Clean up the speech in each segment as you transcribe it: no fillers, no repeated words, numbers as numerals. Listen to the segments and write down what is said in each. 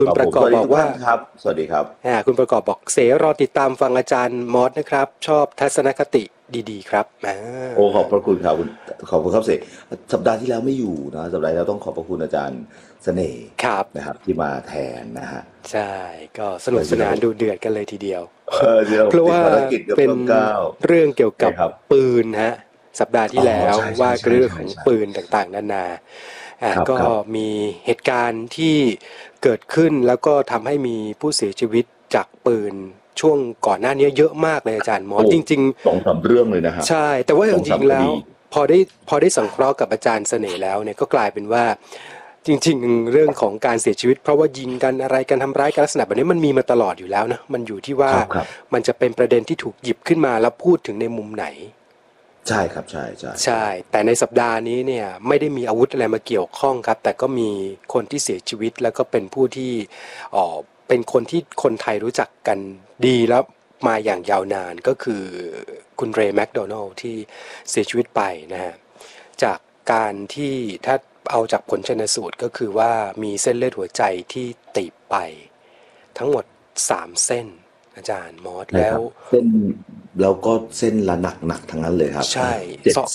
คุณประกอบบอกว่าครับสวัสดีครับคุณประกอบบอกเสรอติดตามฟังอาจารย์มอสนะครับชอบทัศนคติดีๆครับโอ้ขอบพระคุณครับคุณขอบคุณครับเสกสัปดาห์ที่แล้วไม่อยู่นะสัปดาห์ที่แล้วต้องขอบพระคุณอาจารย์เสน่ห์ครับนะครับที่มาแทนนะฮะใช่ก็สนุกสนานดูเดือดกันเลยทีเดียวที่เราเพราะว่าติดภารกิจกับเป็นน้องก้าวเรื่องเกี่ยวกับใช่ครับปืนฮะสัปดาห์อ๋ที่อแล้วใช่ใช่ว่าใช่เรื่องของใช่ใช่ปืนต่างๆนานาก็ครับครับมีเหตุการณ์ที่เกิดขึ้นแล้วก็ทำให้มีผู้เสียชีวิตจากปืนช่วงก่อนหน้านี้เยอะมากเลยอาจารย์มอสโอ้จริงสองสามเรื่องเลยนะฮะๆใช่แต่ว่าสองจริงๆแล้วสามคดีพอได้สังเคราะห์กับอาจารย์เสน่ห์แล้วเนี่ยก็กลายเป็นว่าจริงๆเรื่องของการเสียชีวิตเพราะว่ายิงกันอะไรกันทำร้ายกันลักษณะแบบนี้มันมีมาตลอดอยู่แล้วนะมันอยู่ที่ว่าครับครับมันจะเป็นประเด็นที่ถูกหยิบขึ้นมาแล้วพูดถึงในมุมไหนใช่ครับใช่ใช่ใช่แต่ในสัปดาห์นี้เนี่ยไม่ได้มีอาวุธอะไรมาเกี่ยวข้องครับแต่ก็มีคนที่เสียชีวิตแล้วก็เป็นผู้ที่เป็นคนที่คนไทยรู้จักกันดีแล้วมาอย่างยาวนานก็คือคุณเรย์แมคโดนัลด์ที่เสียชีวิตไปนะฮะจากการที่ถ้าเอาจากผลชันสูตรก็คือว่ามีเส้นเลือดหัวใจที่ตีบไปทั้งหมด3 เส้นอาจารย์มอสแล้วใช่ครับเส้นแล้วก็เส้นละหนักทั้งนั้นเลยครับใช่สอง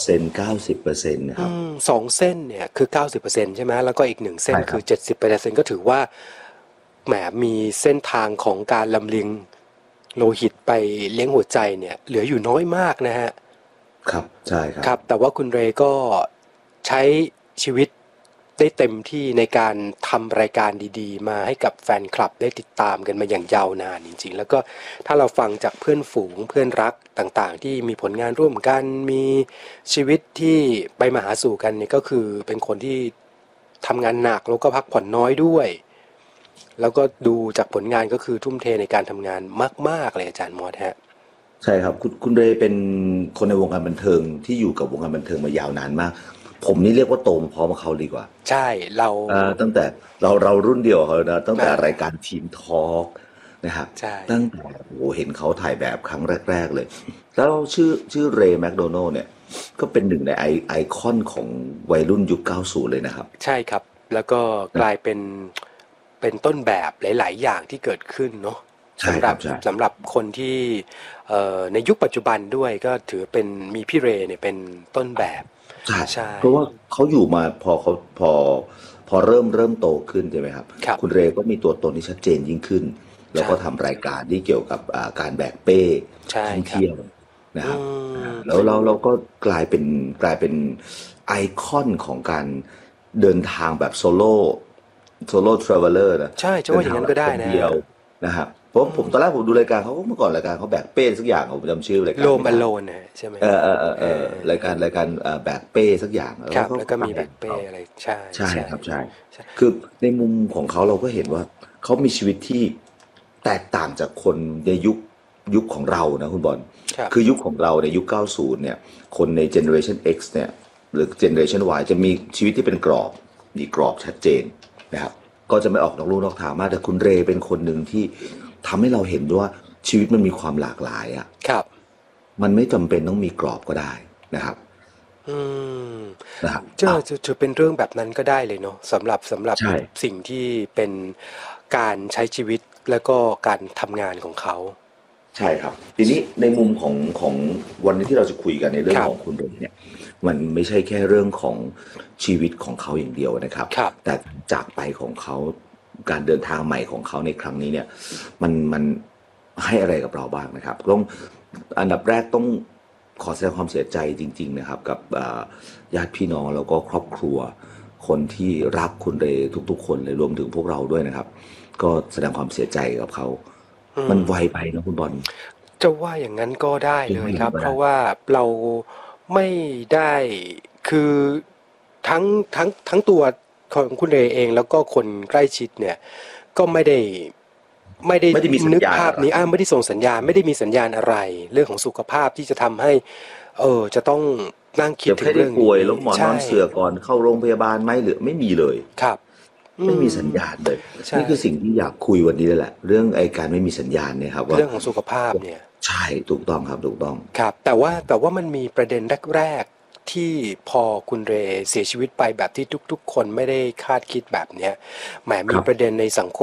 70%90%นะครับ 2 เส้นเนี่ยคือ90%ใช่ไหมแล้วก็อีก1 เส้นคือใช่ครับ 70%ก็ถือว่าแหมมีเส้นทางของการลำเลียงโลหิตไปเลี้ยงหัวใจเนี่ยเหลืออยู่น้อยมากนะฮะครับใช่ครับครับแต่ว่าคุณเรย์ก็ใช้ชีวิตได้เต็มที่ในการทำรายการดีๆมาให้กับแฟนคลับได้ติดตามกันมาอย่างยาวนานจริงๆแล้วก็ถ้าเราฟังจากเพื่อนฝูงเพื่อนรักต่างๆที่มีผลงานร่วมกันมีชีวิตที่ไปมาหาสู่กันเนี่ยก็คือเป็นคนที่ทำงานหนักแล้วก็พักผ่อนน้อยด้วยแล้วก็ดูจากผลงานก็คือทุ่มเทในการทำงานมากๆเลยอาจารย์มอสฮะใช่ครับคุณเรย์เป็นคนในวงการบันเทิงที่อยู่กับวงการบันเทิงมายาวนานมากผมนี่เรียกว่าโตมาพร้อมกับเขาดีกว่าใช่เราตั้งแต่เรารุ่นเดียวกับเขานะตั้งแต่อ่ารายการทีมทอล์กนะครับใช่ตั้งแต่โอ้โหเห็นเขาถ่ายแบบครั้งแรกๆเลยแล้วชื่อเรย์แมคโดนัลด์เนี่ยก็เป็นหนึ่งในไอคอนของวัยรุ่นยุค90เลยนะครับใช่ครับแล้วก็กนะลายเป็นต้นแบบหลายๆอย่างที่เกิดขึ้นเนาะใช่สำหรับครับใช่สำหรับคนที่ในยุคปัจจุบันด้วยก็ถือเป็นมีพี่เรย์เนี่ยเป็นต้นแบบใช่ใช่เพราะว่าเขาอยู่มาพอเริ่มโตขึ้นใช่ไหมครับครับคุณเรย์ก็มีตัวตนที่ชัดเจนยิ่งขึ้นแล้วใช่ก็ทำรายการที่เกี่ยวกับการแบกเป้ใช่ครับท่องเที่ยวนะอืครับมแล้วเราก็กลายเป็นไอคอนของการเดินทางแบบโซโล่ทราเวลเลอร์นะใช่จะเดิว่าอย่างนั้นก็นทางแบบได้นะฮะคนเดียวนะครับเพราะผมตอนแรกผมดูรายการเขาก็เมื่อก่อนรายการเขาแบกเป้สักอย่างผมจำชื่อรายโลการไม่ได้มอโลนนะใช่ไหมเอรายการแบกเป้สักอย่างแล้ครับวก็แล้วก็มีแบไปกเป้เขาอะไรใช่ใช่ใช่ครับใช่ใช่คือในมุมของเขาเราก็เห็นว่าเขามีชีวิตที่แตกต่างจากคนในยุคของเรานะคุณบอลครับคือยุคของเราในยุค90เนี่ยคนใน Generation X เนี่ยหรือ Generation Y จะมีชีวิตที่เป็นกรอบมีกรอบชัดเจนนะครับก็จะไม่ออกนอกลู่นอกทางมากแต่คุณเรย์เป็นคนหนึ่งที่ทำให้เราเห็นด้วยว่าชีวิตมันมีความหลากหลายอ่ะครับมันไม่จำเป็นต้องมีกรอบก็ได้นะครับอืมนะครับจะเป็นเรื่องแบบนั้นก็ได้เลยเนาะสำหรับใช่สิ่งที่เป็นการใช้ชีวิตแล้วก็การทำงานของเขาใช่ครับทีนี้ในมุมของวันนี้ที่เราจะคุยกันในเรื่ครับองของคุณเบนเนี่ยมันไม่ใช่แค่เรื่องของชีวิตของเขาอย่างเดียวนะครับครับแต่จากไปของเขาการเดินทางใหม่ของเขาในครั้งนี้เนี่ยมันให้อะไรกับเราบ้างนะครับต้องอันดับแรกต้องขอแสดงความเสียใจจริงๆนะครับกับญาติพี่น้องแล้วก็ครอบครัวคนที่รักคุณเรทุกๆคนเลยรวมถึงพวกเราด้วยนะครับก็แสดงความเสียใจกับเขาอืมมันไวไปนะคุณบอลจะว่าอย่างนั้นก็ได้จะเลยว่าอย่างนั้นก็ได้ครับเพราะว่าเราไม่ได้คือทั้งทั้งตัวของคุณเรเองแล้วก็คนใกล้ชิดเนี่ยก็ไม่ได้ไม่ได้มีสัญนึกญาณอะไรภาพนี้ไม่ได้ส่งสัญญาณไม่ได้มีสัญญาณอะไรเรื่องของสุขภาพที่จะทำให้จะต้องนั่งคิดเจ็บถึงแค่ได้ป่วเรื่องนี้ยแล้วหมอนอใช่นเสือก่อนเข้าโรงพยาบาลไหมหรือไม่มีเลยครับอืไม่มีมสัญญาณเลยใช่นี่คือสิ่งที่อยากคุยวันนี้เลยแหละเรื่องไอ้การไม่มีสัญญาณเนี่ยครับว่าเรื่องของสุขภาพเนี่ยใช่ถูกต้องครับถูกต้องครับแต่ว่ามันมีประเด็นแรกๆที่พอคุณเรย์เสียชีวิตไปแบบที่ทุกๆคนไม่ได้คาดคิดแบบเนี้ยแหมครับมีประเด็นในสังคม